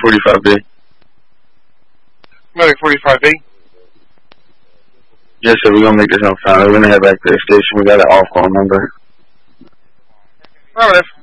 45B. Medic 45B. Yes, sir, we're going to make this on file. We're going to head back to the station. We got an off-call number. Alright.